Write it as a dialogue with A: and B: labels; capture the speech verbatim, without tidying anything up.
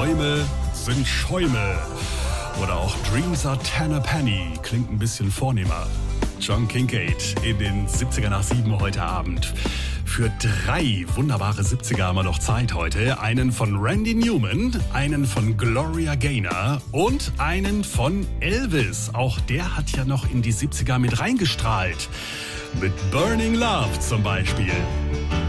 A: Träume sind Schäume. Oder auch Dreams are ten a penny. Klingt ein bisschen vornehmer. John Kincade in den siebziger nach sieben heute Abend. Für drei wunderbare siebziger haben wir noch Zeit heute. Einen von Randy Newman, einen von Gloria Gaynor und einen von Elvis. Auch der hat ja noch in die siebziger mit reingestrahlt. Mit Burning Love zum Beispiel.